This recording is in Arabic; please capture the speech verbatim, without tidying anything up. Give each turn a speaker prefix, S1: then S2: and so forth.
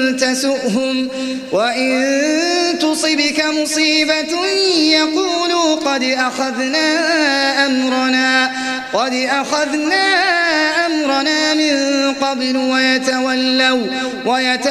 S1: تسؤهم وإن تصبك مصيبة يقولوا قد أخذنا أمرنا قد أخذنا أمرنا من قبل ويتولوا